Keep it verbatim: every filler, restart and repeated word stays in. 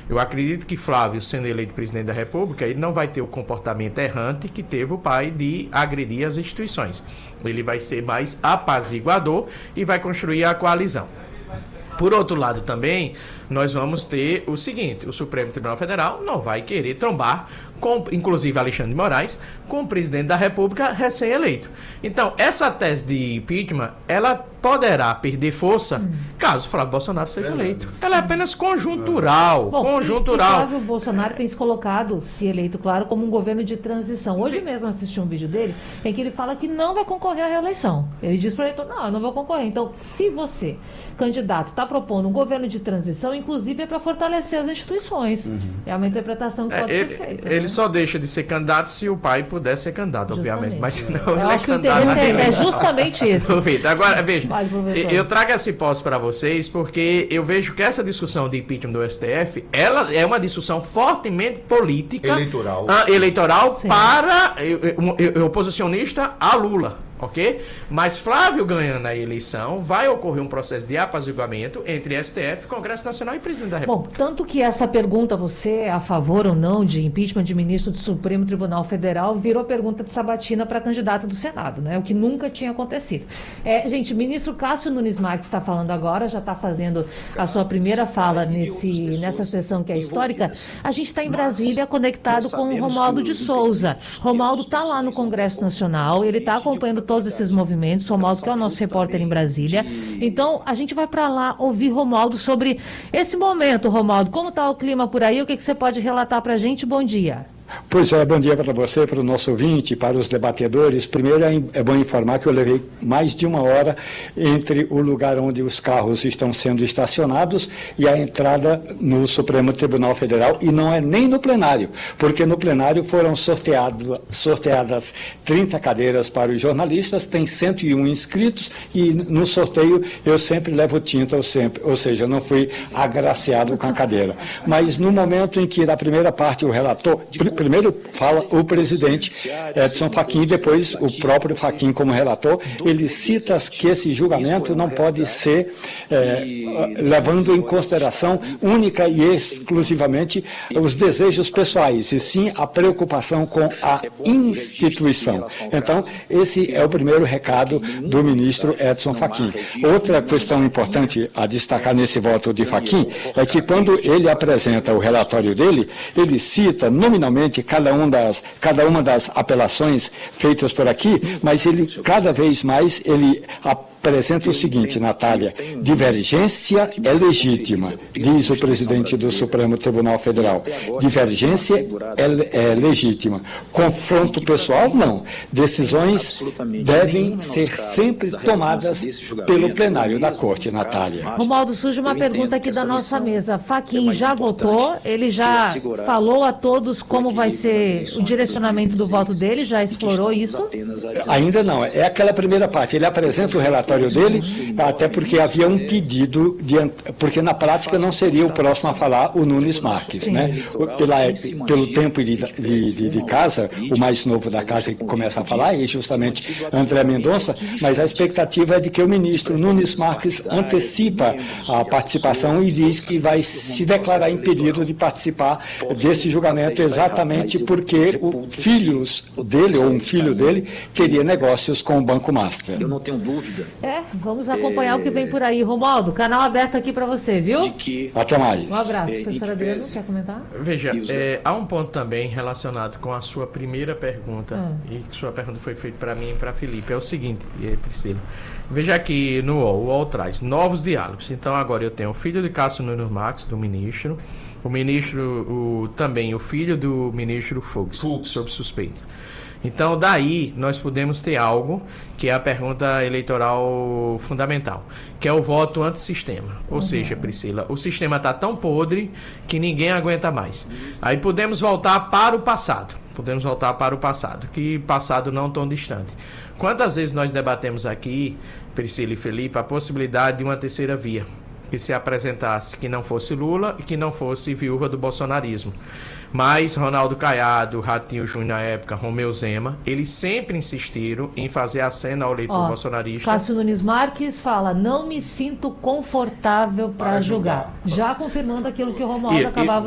Eu acredito que Flávio, sendo eleito presidente da República, ele não vai ter o comportamento errante que teve o pai de agredir as instituições. Ele vai ser mais apaziguador e vai construir a coalizão. Por outro lado também, nós vamos ter o seguinte, o Supremo Tribunal Federal não vai querer trombar, com, inclusive Alexandre de Moraes, com o presidente da República recém-eleito. Então, essa tese de impeachment, ela poderá perder força hum. caso Flávio Bolsonaro seja eleito. Ela é apenas conjuntural. Bom, conjuntural. E, e Flávio Bolsonaro tem se colocado, se eleito, claro, como um governo de transição. Hoje mesmo assisti um vídeo dele em que ele fala que não vai concorrer à reeleição. Ele diz para o eleitor, não, eu não vou concorrer. Então, se você, candidato, está propondo um governo de transição, inclusive é para fortalecer as instituições. Uhum. É uma interpretação que pode é, ele, ser feita. Ele né? só deixa de ser candidato se o pai puder ser candidato, justamente. Obviamente. Mas se não, eu ele acho é que candidato. O interesse é, é justamente isso. Agora, veja, vale, eu trago essa hipótese para vocês porque eu vejo que essa discussão de impeachment do S T F, ela é uma discussão fortemente política, eleitoral, uh, eleitoral Sim. para o oposicionista a Lula. Ok? Mas Flávio ganhando a eleição, vai ocorrer um processo de apaziguamento entre S T F, Congresso Nacional e Presidente da República. Bom, tanto que essa pergunta, você é a favor ou não de impeachment de ministro do Supremo Tribunal Federal, virou pergunta de sabatina para candidato do Senado, né? O que nunca tinha acontecido. É, gente, ministro Cássio Nunes Marques está falando agora, já está fazendo a sua primeira fala nesse, nessa sessão que é histórica. A gente está em Brasília conectado com o Romualdo de Souza. Romualdo está lá no Congresso Nacional, ele está acompanhando todos esses movimentos, Romualdo que é o nosso repórter em Brasília. Então, a gente vai para lá ouvir Romualdo sobre esse momento. Romualdo, como está o clima por aí? O que, que você pode relatar para a gente? Bom dia. Pois é, bom dia para você, para o nosso ouvinte, para os debatedores. Primeiro é bom informar que eu levei mais de uma hora entre o lugar onde os carros estão sendo estacionados e a entrada no Supremo Tribunal Federal, e não é nem no plenário, porque no plenário foram sorteado, sorteadas trinta cadeiras para os jornalistas, tem cento e um inscritos e no sorteio eu sempre levo tinta, ou, sempre, ou seja, eu não fui agraciado com a cadeira. Mas no momento em que na primeira parte o relator... Primeiro fala o presidente Edson Fachin, depois o próprio Fachin como relator, ele cita que esse julgamento não pode ser é, levando em consideração única e exclusivamente os desejos pessoais, e sim a preocupação com a instituição. Então, esse é o primeiro recado do ministro Edson Fachin. Outra questão importante a destacar nesse voto de Fachin é que quando ele apresenta o relatório dele, ele cita nominalmente Cada, um das, cada uma das apelações feitas por aqui, mas ele, cada vez mais, ele apresenta o seguinte, Natália: divergência é legítima, diz o presidente do Supremo Tribunal Federal. Divergência é, é legítima. Confronto pessoal, não. Decisões devem ser sempre tomadas pelo plenário da Corte, Natália. Romualdo, surge uma pergunta aqui da nossa mesa. Fachin já votou, ele já falou a todos como vai ser o direcionamento do voto dele, já explorou isso? Ainda não, é aquela primeira parte. Ele apresenta o relatório dele, até porque havia um pedido, de, porque na prática não seria o próximo a falar o Nunes Marques, né? Pela, pelo tempo de, de, de, de casa, o mais novo da casa que começa a falar, e justamente André Mendonça, mas a expectativa é de que o ministro Nunes Marques antecipa a participação e diz que vai se declarar impedido de participar desse julgamento exatamente porque o filhos dele, ou um filho dele, teria negócios com o Banco Master. Eu não tenho dúvida. É, vamos acompanhar é... o que vem por aí. Romualdo, canal aberto aqui para você, viu? Que... Até mais. Um abraço. É, professor Adriano, quer comentar? Veja, é, há um ponto também relacionado com a sua primeira pergunta, hum. e que sua pergunta foi feita para mim e para Felipe. É o seguinte, Priscila. Veja aqui no U O L, o U O L traz novos diálogos. Então agora eu tenho o filho de Cássio Nunes Marques, do ministro, o ministro, o, também o filho do ministro Fux, Fux, sob suspeita. Então, daí, nós podemos ter algo que é a pergunta eleitoral fundamental, que é o voto antissistema. Ou uhum. seja, Priscila, o sistema está tão podre que ninguém aguenta mais. Aí podemos voltar para o passado. Podemos voltar para o passado, que passado não tão distante. Quantas vezes nós debatemos aqui, Priscila e Felipe, a possibilidade de uma terceira via, que se apresentasse que não fosse Lula e que não fosse viúva do bolsonarismo. Mas Ronaldo Caiado, Ratinho Júnior na época, Romeu Zema, eles sempre insistiram em fazer a cena ao eleitor Ó, bolsonarista. Cássio Nunes Marques fala, não me sinto confortável para julgar. julgar. Já confirmando aquilo que o Romualdo e, acabava